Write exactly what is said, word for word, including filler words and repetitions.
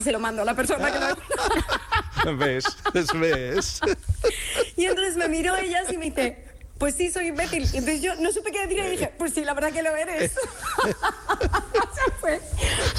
se lo mando a la persona que lo... ¿Ves? ¿Ves? Y entonces me miró ella así y me dice, pues sí, soy imbécil. Y entonces yo no supe qué decir y dije, pues sí, la verdad que lo eres. O sea, fue